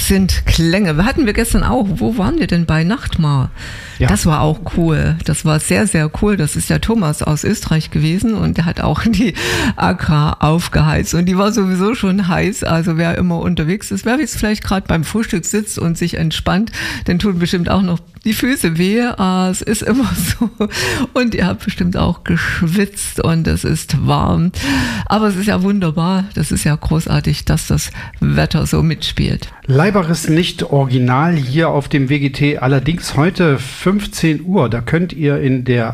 Absinthklänge. Hatten wir gestern auch. Wo waren wir denn bei Nachtmar? Ja. Das war auch cool. Das war sehr, sehr cool. Das ist ja Thomas aus Österreich gewesen und der hat auch die Accra aufgeheizt. Und die war sowieso schon heiß. Also wer immer unterwegs ist, wer jetzt vielleicht gerade beim Frühstück sitzt und sich entspannt, den tun bestimmt auch noch die Füße weh. Es ist immer so. Und ihr habt bestimmt auch geschwitzt und es ist warm. Aber es ist ja wunderbar. Das ist ja großartig, dass das Wetter so mitspielt. Laibach ist nicht original hier auf dem WGT. Allerdings heute 15 Uhr. Da könnt ihr in der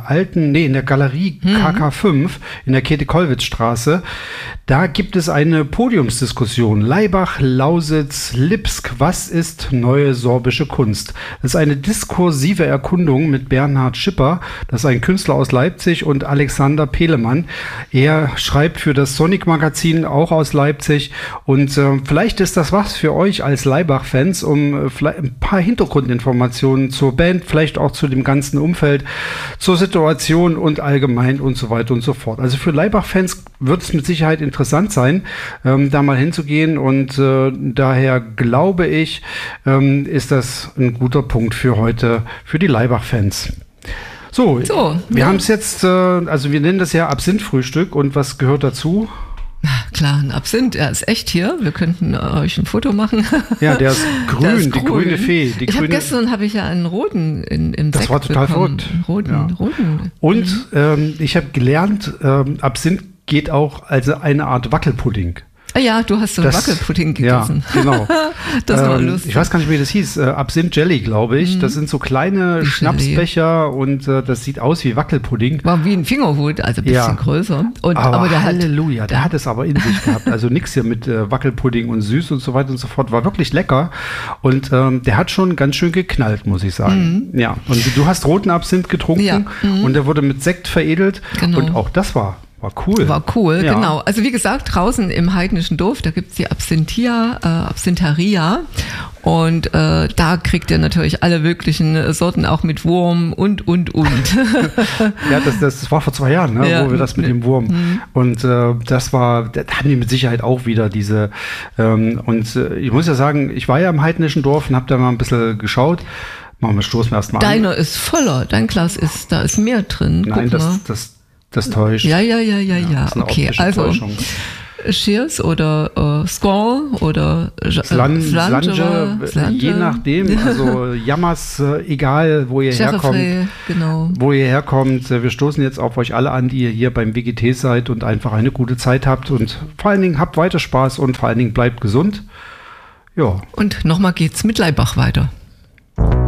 Galerie KK5 in der Käthe-Kollwitz-Straße, da gibt es eine Podiumsdiskussion. Laibach, Lausitz, Lipsk. Was ist neue sorbische Kunst? Das ist eine diskursive Erkundung mit Bernhard Schipper. Das ist ein Künstler aus Leipzig, und Alexander Pelemann. Er schreibt für das Sonic-Magazin, auch aus Leipzig. Und vielleicht ist das was für euch als Laibach-Fans, um vielleicht ein paar Hintergrundinformationen zur Band, vielleicht auch zu dem ganzen Umfeld, zur Situation und allgemein und so weiter und so fort. Also für Laibach-Fans wird es mit Sicherheit interessant sein, da mal hinzugehen, und daher glaube ich, ist das ein guter Punkt für heute, für die Laibach-Fans. So, wir haben es jetzt, also wir nennen das ja Absinth-Frühstück, und was gehört dazu? Klar, ein Absinth, er ist echt hier. Wir könnten euch ein Foto machen. Ja, der ist grün, der ist die grüne Fee. Gestern habe ich ja einen roten im Das Sekt war total bekommen. Roten. Und ich habe gelernt, Absinth geht auch als eine Art Wackelpudding. Ja, du hast so einen Wackelpudding gegessen. Ja, genau. Das war lustig. Ich weiß gar nicht, wie das hieß. Absinth Jelly, glaube ich. Das sind so kleine Schnapsbecher, und das sieht aus wie Wackelpudding. War wie ein Fingerhut, also ein bisschen größer. Aber der Halleluja, der hat es aber in sich gehabt. Also nichts hier mit Wackelpudding und süß und so weiter und so fort. War wirklich lecker. Und der hat schon ganz schön geknallt, muss ich sagen. Ja, und du hast roten Absinth getrunken, und der wurde mit Sekt veredelt. Genau. Und auch das war cool. War cool, genau. Also wie gesagt, draußen im heidnischen Dorf, da gibt es die Absintheria. Und da kriegt ihr natürlich alle möglichen Sorten, auch mit Wurm und. Ja, das war vor 2 Jahren, ne, wo wir das mit dem Wurm. Und da haben die mit Sicherheit auch wieder diese. Ich muss ja sagen, ich war ja im heidnischen Dorf und habe da mal ein bisschen geschaut. Stoßen wir erstmal an. Deiner ist voller, dein Glas da ist mehr drin. Nein, das täuscht. Ja. Okay, also Cheers oder Skol oder Slange, je nachdem. Also Jammers, egal wo ihr herkommt. Genau. Wo ihr herkommt. Wir stoßen jetzt auf euch alle an, die ihr hier beim WGT seid und einfach eine gute Zeit habt. Und vor allen Dingen habt weiter Spaß und vor allen Dingen bleibt gesund. Ja. Und nochmal geht's mit Laibach weiter.